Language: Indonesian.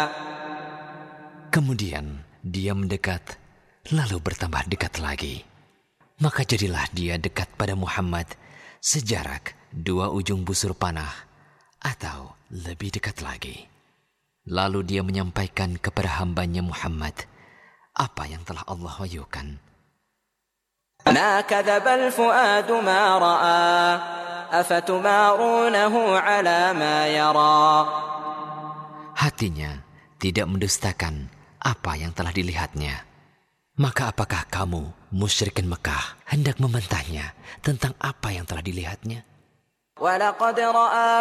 Kemudian dia mendekat, lalu bertambah dekat lagi. Maka jadilah dia dekat pada Muhammad sejarak 2 ujung busur panah atau lebih dekat lagi. Lalu dia menyampaikan kepada hambanya Muhammad apa yang telah Allah wahyukan. ما كذب الفؤاد ما رأى أفتمارونه على ما يرى. Hatinya tidak mendustakan apa yang telah dilihatnya. Maka apakah kamu, musyrikin Mekah, hendak membantahnya tentang apa yang telah dilihatnya? ولقد رآه